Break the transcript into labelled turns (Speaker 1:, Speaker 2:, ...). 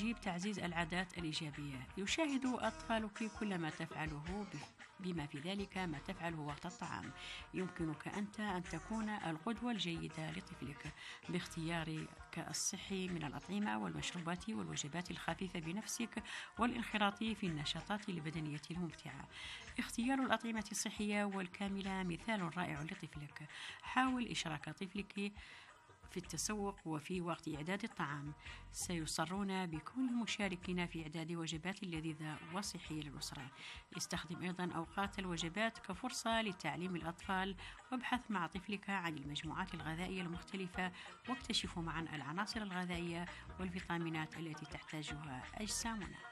Speaker 1: يجب تعزيز العادات الإيجابية. يشاهد أطفالك كل ما تفعله بما في ذلك ما تفعله وقت الطعام. يمكنك أنت أن تكون القدوة الجيدة لطفلك باختيارك الصحي من الأطعمة والمشروبات والوجبات الخفيفة بنفسك، والانخراط في النشاطات البدنية الممتعة. اختيار الأطعمة الصحية والكاملة مثال رائع لطفلك. حاول إشراك طفلك في التسوق وفي وقت إعداد الطعام. سيصرون بكونهم مشاركين في إعداد وجبات لذيذة وصحية للأسرة. استخدم أيضا أوقات الوجبات كفرصة لتعليم الأطفال، وابحث مع طفلك عن المجموعات الغذائية المختلفة، واكتشفوا معا العناصر الغذائية والفيتامينات التي تحتاجها أجسامنا.